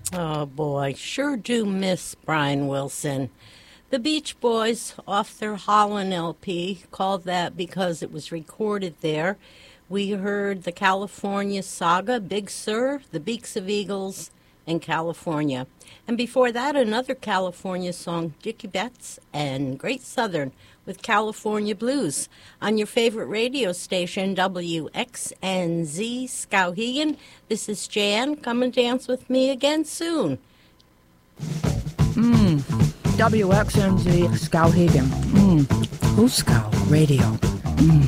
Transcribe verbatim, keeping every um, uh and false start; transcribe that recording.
Oh boy, sure do miss Brian Wilson. The Beach Boys, off their Holland L P, called that because it was recorded there. We heard the California Saga, Big Sur, the Beaks of Eagles, and California. And before that, another California song, Dickie Betts and Great Southern with California Blues on your favorite radio station, W X N Z Skowhegan. This is Jan. Come and dance with me again soon. Mmm, W X N Z Skowhegan. Mmm, who's Skow Radio? Mmm.